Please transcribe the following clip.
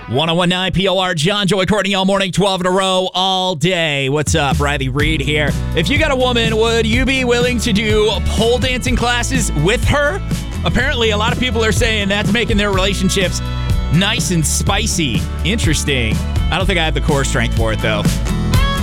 1019 POR, John, Joey, Courtney, all morning, 12 in a row, all day. What's up? Riley Reed here. If you got a woman, would you be willing to do pole dancing classes with her? Apparently, a lot of people are saying that's making their relationships nice and spicy. Interesting. I don't think I have the core strength for it, though.